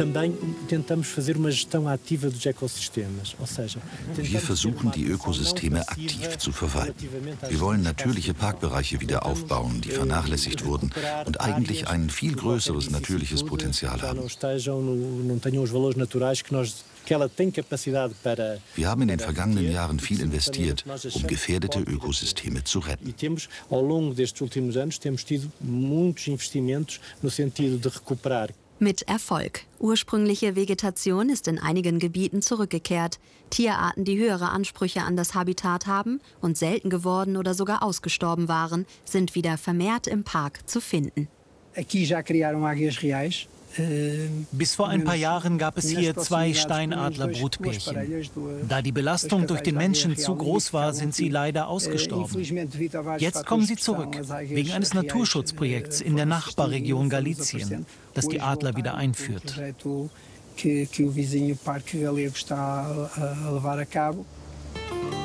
Wir versuchen, die Ökosysteme aktiv zu verwalten. Wir wollen natürliche Parkbereiche wieder aufbauen, die vernachlässigt wurden und eigentlich ein viel größeres natürliches Potenzial haben. Wir haben in den vergangenen Jahren viel investiert, um gefährdete Ökosysteme zu retten. Mit Erfolg. Ursprüngliche Vegetation ist in einigen Gebieten zurückgekehrt. Tierarten, die höhere Ansprüche an das Habitat haben und selten geworden oder sogar ausgestorben waren, sind wieder vermehrt im Park zu finden. Bis vor ein paar Jahren gab es hier 2 Steinadler-Brutpärchen. Da die Belastung durch den Menschen zu groß war, sind sie leider ausgestorben. Jetzt kommen sie zurück, wegen eines Naturschutzprojekts in der Nachbarregion Galizien, das die Adler wieder einführt.